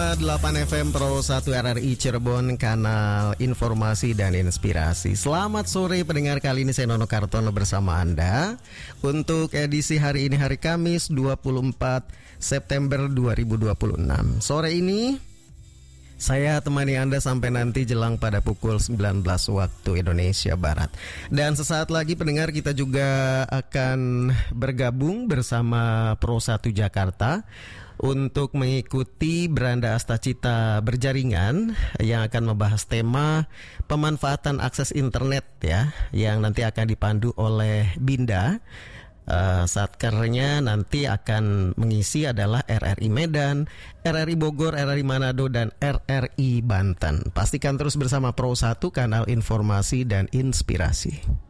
105,8 FM Pro 1 RRI Cirebon, kanal informasi dan inspirasi. Selamat sore pendengar, kali ini saya Nono Kartono bersama Anda untuk edisi hari ini, hari Kamis 24 September 2026. Sore ini saya temani Anda sampai nanti jelang pada pukul 19 waktu Indonesia Barat. Dan sesaat lagi pendengar, kita juga akan bergabung bersama Pro 1 Jakarta untuk mengikuti Beranda Astacita Berjaringan yang akan membahas tema pemanfaatan akses internet ya, yang nanti akan dipandu oleh Binda. Satkernya nanti akan mengisi adalah RRI Medan, RRI Bogor, RRI Manado, dan RRI Banten. Pastikan terus bersama Pro 1, kanal informasi dan inspirasi.